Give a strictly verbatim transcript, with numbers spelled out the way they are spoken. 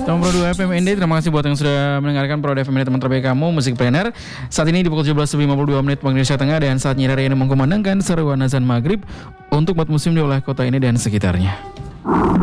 Teman Pro dua F M N D, terima kasih buat yang sudah mendengarkan Pro dua F M N D, teman terbaik kamu, Musikpreneur. Saat ini di pukul tujuh belas lima puluh dua menit waktu Indonesia Tengah, dan saatnya hari ini mengkumandangkan seruan azan maghrib untuk umat muslim di wilayah kota ini dan sekitarnya.